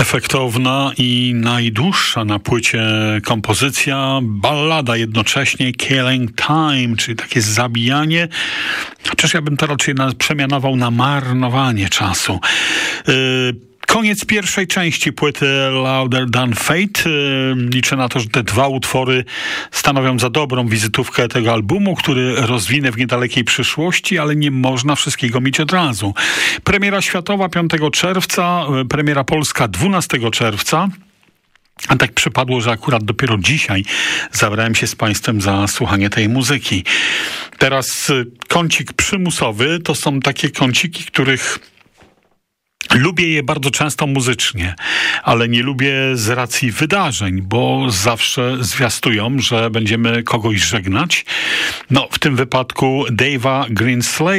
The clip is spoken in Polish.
Efektowna i najdłuższa na płycie kompozycja, ballada jednocześnie, Killing Time, czyli takie zabijanie, chociaż ja bym to raczej przemianował na marnowanie czasu. Koniec pierwszej części płyty Louder Than Fate. Liczę na to, że te dwa utwory stanowią za dobrą wizytówkę tego albumu, który rozwinę w niedalekiej przyszłości, ale nie można wszystkiego mieć od razu. Premiera światowa 5 czerwca, premiera polska 12 czerwca. A tak przypadło, że akurat dopiero dzisiaj zabrałem się z Państwem za słuchanie tej muzyki. Teraz kącik przymusowy to są takie kąciki, których lubię je bardzo często muzycznie, ale nie lubię z racji wydarzeń, bo zawsze zwiastują, że będziemy kogoś żegnać. No, w tym wypadku Dave'a Greenslade.